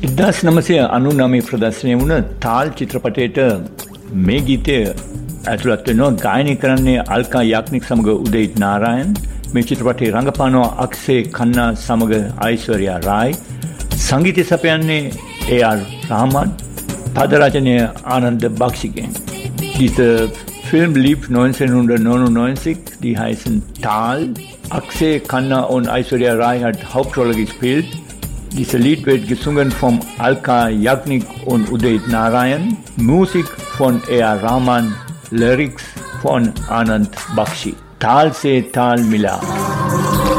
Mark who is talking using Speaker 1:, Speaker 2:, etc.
Speaker 1: 1999 ප්‍රදර්ශනය වුණ තාල් චිත්‍රපටයට මේ ගීතය ඇතුළත් වෙනවා. ගායනය කරන්නේ අල්කා යාඥික් සමග උදිත් නාරායන්. මේ චිත්‍රපටයේ රංගපානවා අක්ෂේ खन्ना සමග ඓශ්වර්යා රායි. සංගීතය සපයන්නේ A.R. රහමාන්. පද රචනය ආනන්ද බක්ෂිගෙන්. Dieser Film lief 1999. Die heißen Tal. Akshay Khanna und Aishwarya Rai hat Hauptrolle gespielt. Dieser Lied wird gesungen von Alka Yagnik und Udit Narayan. Musik von A.R. Rahman. Lyrics von Anand Bakshi. Tal se Tal mila.